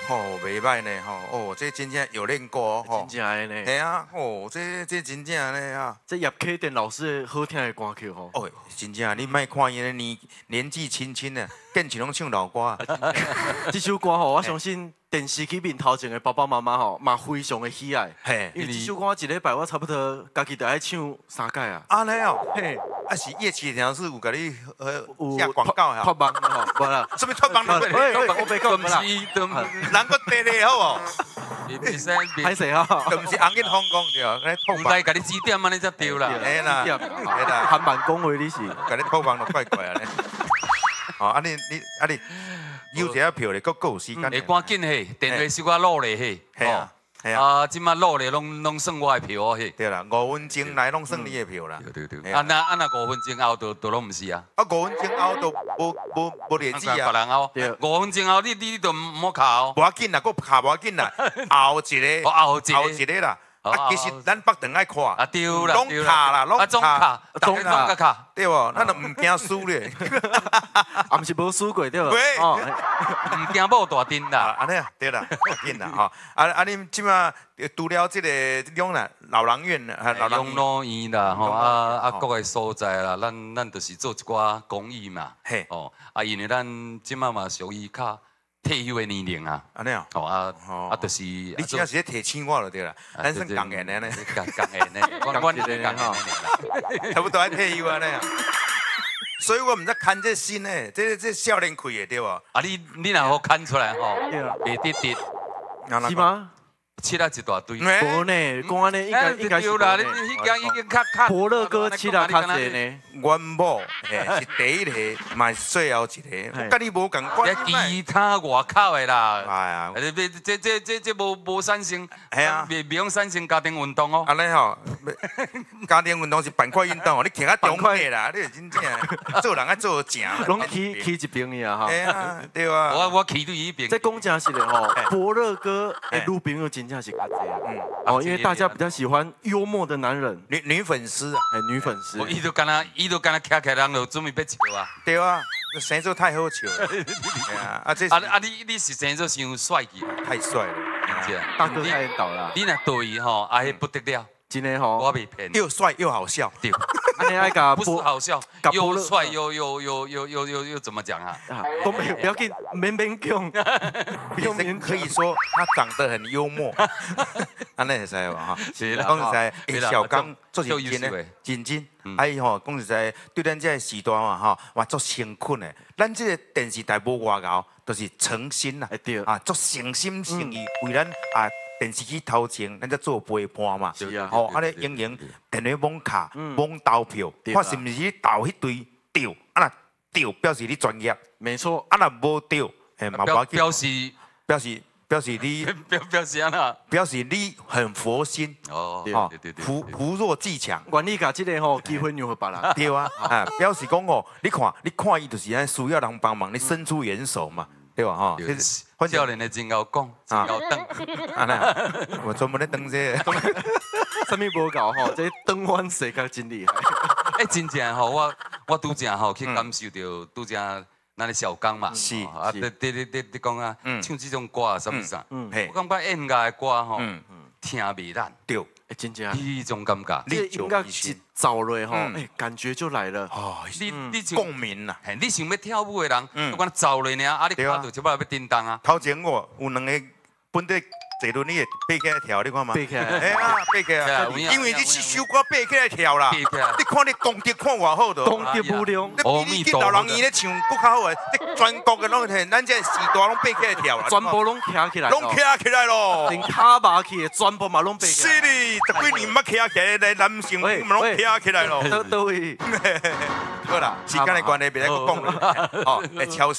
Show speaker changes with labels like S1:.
S1: 哦，袂歹呢吼，哦，这真正有练过吼，
S2: 真正的呢。
S1: 系啊，哦，这真正呢啊，
S2: 这叶启田老师的好听的歌曲吼。
S1: 哦，真正你莫看伊年纪轻轻的，更像拢唱老歌。
S2: 这首歌吼，我相信电视机面头前的爸爸妈妈吼，嘛非常的喜爱。
S1: 嘿，
S2: 因为这首歌一礼拜我差不多家己就爱唱3届啊。
S1: 安尼哦，
S2: 嘿，
S1: 啊是叶启田老师有甲你
S2: 有
S1: 下广告呀？
S2: 托梦吼，无啦。
S1: 什么托梦了？
S2: 喂，我袂讲啦。
S1: 人个地理好哦，
S2: 歹势吼。
S1: 就毋是红印香港对，甲你托梦。
S3: 来，甲你指点啊，你才对啦。
S1: 嘿啦，嘿啦，
S2: 韩版恭维你是。
S1: 甲你托梦都怪怪啊咧。哦，啊你有一下票咧，佫有时间。
S3: 会赶紧嘿，电话收我落嚟嘿。
S1: 系啊。系啊，
S3: 啊，即马落嚟拢算我的票嘿。
S1: 对啦，5分钟内拢算你的票啦。
S3: 对。啊那5分钟后都拢毋是啊。
S1: 啊5分钟后都无例子啊。
S3: 别人后，5分钟后你都唔好卡哦。
S1: 无要紧啦，佫卡无要紧啦，后一个，后一个啦。啊，其实咱北长爱看。
S3: 啊对啦，
S1: 拢卡啦，拢卡，
S3: 总卡，
S1: 对无？咱就唔惊输咧。
S2: 啊，毋是无输过对无？
S3: 哦，唔惊某大阵啦。
S1: 安尼啊，对啦，紧啦吼。你即马除了即个种啦，老人院啊，
S3: 养老院啦，吼各个所在啦，咱就是做一寡公益嘛。
S1: 嘿，
S3: 哦，因为咱即马嘛属于较退休的年龄啊。
S1: 安尼啊，
S3: 就是
S1: 你真正是咧提醒我了对啦，咱算共缘的呢，
S3: 共缘的，我一个共缘的啦，
S1: 差不多爱退休安尼啊。所以我毋知看这新的，这少年开的对无？
S3: 啊，你若好看出来吼，会滴滴，
S2: 是吗？
S3: 切了一大堆。
S2: 无呢，讲安尼应该是
S3: 啦，你迄间已经较。
S2: 伯乐哥切了较济呢。
S1: 阮某是第一个，嘛是最后一个，甲你无共款。
S3: 其他外口的啦，
S1: 哎呀，
S3: 这无产生，
S1: 系啊，
S3: 袂用产生家庭运动哦。
S1: 安尼吼，家庭运动是板块运动哦，你徛较中间啦，你真正做人爱做正。
S2: 拢起一边呀哈。
S1: 系啊，对啊。
S3: 我起对一边。
S2: 这讲真实的吼，伯乐哥的女朋友真正是较济啊。哦，因为大家比较喜欢幽默的男人，
S1: 女粉丝啊，
S2: 女粉丝。
S3: 伊都敢若徛起来，人就准备要笑啊。
S1: 对啊，生做太好笑了。对啊，这
S3: 你是生做伤帅气，
S1: 太帅了，
S2: 大哥太倒了。
S3: 你若对吼，迄不得了。
S2: 真的吼，
S3: 我袂骗。
S1: 又帅又好笑，
S3: 对。
S2: 安尼爱甲
S3: 不是好笑，又帅又怎么讲啊？
S2: 都没有，不要紧，勉强，不用勉
S1: 可以说他长得很幽默，安尼会使无哈？
S3: 是啦，
S1: 讲实在，小刚做认真的，认真。啊伊吼讲实在，对咱这个时代嘛吼，嘛做诚恳的。咱这个电视台无外交，就是诚心啦，
S2: 对
S1: 啊，做诚心诚意为咱啊。电视机头前，咱在做陪伴嘛，吼，啊咧用电话网卡、网投票，看是毋是你投迄对对，啊若对表示你专业，
S2: 没错，
S1: 啊若无对，嘛
S3: 表示
S1: 你
S3: 表示安那？
S1: 表示你很佛心
S3: 哦，对，
S1: 扶弱济强。
S2: 愿意甲这个吼机会让给别人。
S1: 对啊，表示讲哦，你看伊就是安需要人帮忙，你伸出援手嘛。对吧？哈，
S3: 少年的真好讲，真好等。
S1: 啊那，我专门咧等这。
S2: 什么无搞吼？这灯弯世界真厉害。
S3: 真正吼，我拄正吼去感受到拄正咱的小刚嘛。
S1: 是
S3: 啊，你讲啊，唱这种歌啊，什么啥？我感觉演歌的歌吼，听袂烂。
S1: 对，
S2: 真正。
S3: 迄种感觉。
S2: 这音乐一走落吼，感觉就来了。
S1: 哦，
S3: 你
S1: 共鸣啦。
S3: 你想要跳舞的人，不管走落呢，啊，你脚就差不多要叮当啊。
S1: 头前我有两个本地坐轮椅的爬起来跳，你看吗？
S2: 爬起来。
S1: 哎啊，爬起来。因为你是首歌爬起来跳啦。你看你功德看偌好的。
S2: 功德无量。
S1: 你去老人院咧唱更较好诶，你全国嘅拢是咱这时代拢爬起来跳啦。
S2: 全部拢徛起来。
S1: 拢徛起来咯。
S2: 连骹麻去的全部嘛拢爬起来。
S1: 是哩，10几年捌徛起来，来男性嘛拢徛起来咯。
S2: 倒位。
S1: 好啦，时间的关系，别再讲了。哦，超